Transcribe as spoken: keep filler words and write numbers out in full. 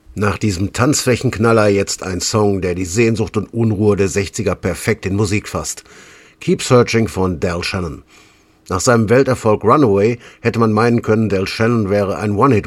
Nach diesem Tanzflächenknaller jetzt ein Song, der die Sehnsucht und Unruhe der sechziger perfekt in Musik fasst. Keep Searching von Del Shannon. Nach seinem Welterfolg Runaway hätte man meinen können, Del Shannon wäre ein One-Hit